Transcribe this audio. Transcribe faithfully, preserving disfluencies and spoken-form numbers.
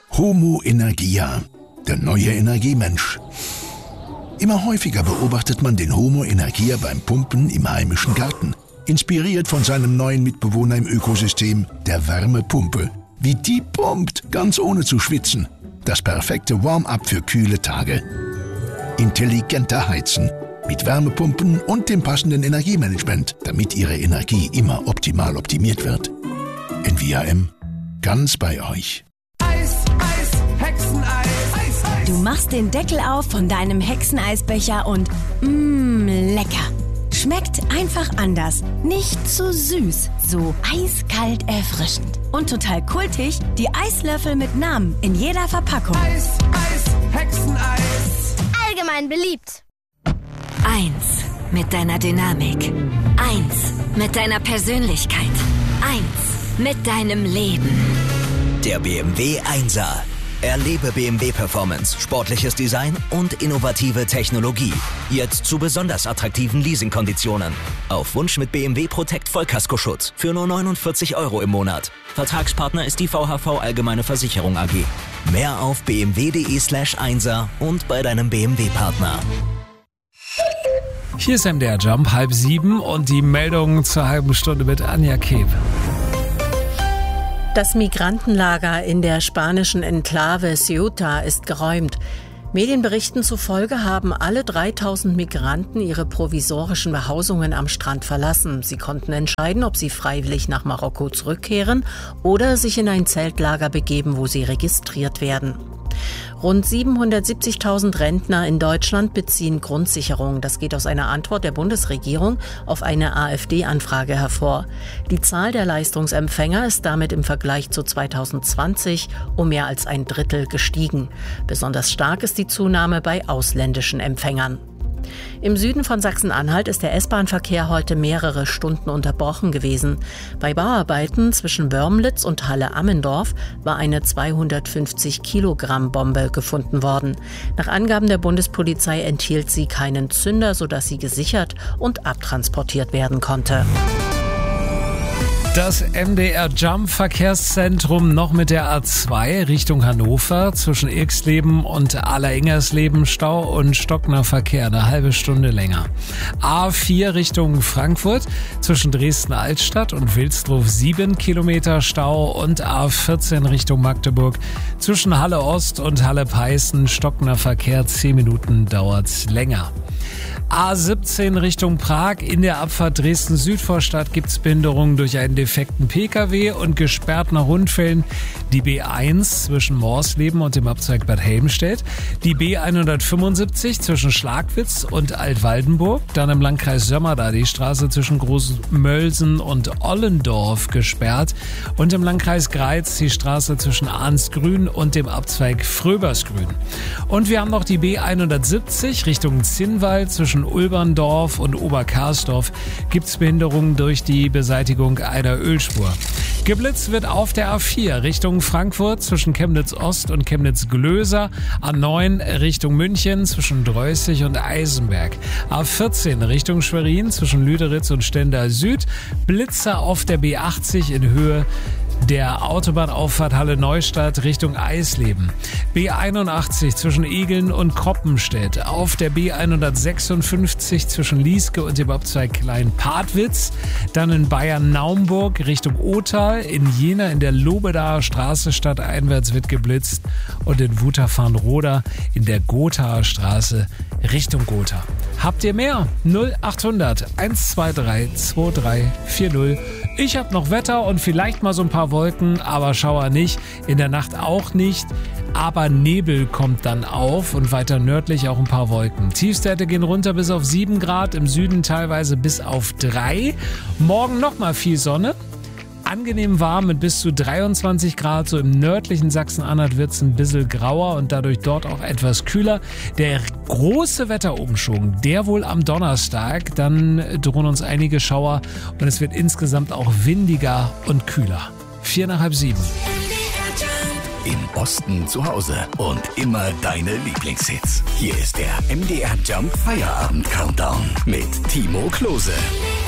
Homo Energia, der neue Energiemensch. Immer häufiger beobachtet man den Homo Energia beim Pumpen im heimischen Garten. Inspiriert von seinem neuen Mitbewohner im Ökosystem, der Wärmepumpe. Wie die pumpt, ganz ohne zu schwitzen. Das perfekte Warm-up für kühle Tage. Intelligenter Heizen. Mit Wärmepumpen und dem passenden Energiemanagement, damit Ihre Energie immer optimal optimiert wird. N V A M. Ganz bei euch. Eis, Eis, Hexeneis. Eis, Eis. Du machst den Deckel auf von deinem Hexeneisbecher und mmm, lecker. Schmeckt einfach anders. Nicht zu süß, so eiskalt erfrischend. Und total kultig, die Eislöffel mit Namen in jeder Verpackung. Eis, Eis, Hexeneis. Allgemein beliebt. Eins mit deiner Dynamik. Eins mit deiner Persönlichkeit. Eins mit deinem Leben. Der B M W Einser. Erlebe B M W Performance, sportliches Design und innovative Technologie. Jetzt zu besonders attraktiven Leasingkonditionen. Auf Wunsch mit B M W Protect Vollkaskoschutz für nur neunundvierzig Euro im Monat. Vertragspartner ist die V H V Allgemeine Versicherung A G. Mehr auf b m w punkt d e slash einser und bei deinem B M W-Partner. Hier ist M D R Jump, halb sieben und die Meldung zur halben Stunde mit Anja Keb. Das Migrantenlager in der spanischen Enklave Ceuta ist geräumt. Medienberichten zufolge haben alle dreitausend Migranten ihre provisorischen Behausungen am Strand verlassen. Sie konnten entscheiden, ob sie freiwillig nach Marokko zurückkehren oder sich in ein Zeltlager begeben, wo sie registriert werden. Rund siebenhundertsiebzigtausend Rentner in Deutschland beziehen Grundsicherung. Das geht aus einer Antwort der Bundesregierung auf eine AfD-Anfrage hervor. Die Zahl der Leistungsempfänger ist damit im Vergleich zu zweitausendzwanzig um mehr als ein Drittel gestiegen. Besonders stark ist die Zunahme bei ausländischen Empfängern. Im Süden von Sachsen-Anhalt ist der S-Bahn-Verkehr heute mehrere Stunden unterbrochen gewesen. Bei Bauarbeiten zwischen Wörmlitz und Halle-Ammendorf war eine zweihundertfünfzig Kilogramm Bombe gefunden worden. Nach Angaben der Bundespolizei enthielt sie keinen Zünder, sodass sie gesichert und abtransportiert werden konnte. Das M D R Jump Verkehrszentrum noch mit der A zwei Richtung Hannover zwischen Irxleben und Alleringgersleben Stau und stockender Verkehr eine halbe Stunde länger. A vier Richtung Frankfurt zwischen Dresden-Altstadt und Wilsdruf sieben Kilometer Stau und A vierzehn Richtung Magdeburg zwischen Halle Ost und Halle Peißen stockender Verkehr, zehn Minuten dauert's länger. A siebzehn Richtung Prag, in der Abfahrt Dresden-Südvorstadt gibt's Behinderungen durch einen defekten Pkw und gesperrt nach Rundfällen die B eins zwischen Morsleben und dem Abzweig Bad Helmstedt, die B hundertfünfundsiebzig zwischen Schlagwitz und Altwaldenburg, dann im Landkreis Sömmerda die Straße zwischen Großmölsen und Ollendorf gesperrt und im Landkreis Greiz die Straße zwischen Arnsgrün und dem Abzweig Fröbersgrün. Und wir haben noch die B hundertsiebzig Richtung Zinnwald zwischen Ulberndorf und Oberkarsdorf gibt's Behinderungen durch die Beseitigung einer Ölspur. Geblitzt wird auf der A vier Richtung Frankfurt zwischen Chemnitz Ost und Chemnitz Glöser, A neun Richtung München zwischen Dreußig und Eisenberg, A vierzehn Richtung Schwerin zwischen Lüderitz und Stendal Süd, Blitzer auf der B achtzig in Höhe der Autobahnauffahrt Halle Neustadt Richtung Eisleben. B einundachtzig zwischen Egeln und Kroppenstedt. Auf der B hundertsechsundfünfzig zwischen Lieske und dem Abzweig Klein-Partwitz. Dann in Bayern-Naumburg Richtung Othal. In Jena in der Lobedaer Straße stadteinwärts wird geblitzt. Und in Wutachfarnroda in der Gothaer Straße Richtung Gotha. Habt ihr mehr? null achthundert eins zwei drei zwei drei vier null. Ich hab noch Wetter und vielleicht mal so ein paar Wolken, aber Schauer nicht. In der Nacht auch nicht. Aber Nebel kommt dann auf und weiter nördlich auch ein paar Wolken. Tiefstwerte gehen runter bis auf sieben Grad, im Süden teilweise bis auf drei. Morgen nochmal viel Sonne. Angenehm warm mit bis zu dreiundzwanzig Grad. So im nördlichen Sachsen-Anhalt wird es ein bisschen grauer und dadurch dort auch etwas kühler. Der große Wetterumschwung, der wohl am Donnerstag. Dann drohen uns einige Schauer und es wird insgesamt auch windiger und kühler. Vier nach halb sieben. Im Osten zu Hause und immer deine Lieblingshits. Hier ist der M D R Jump Feierabend Countdown mit Timo Klose.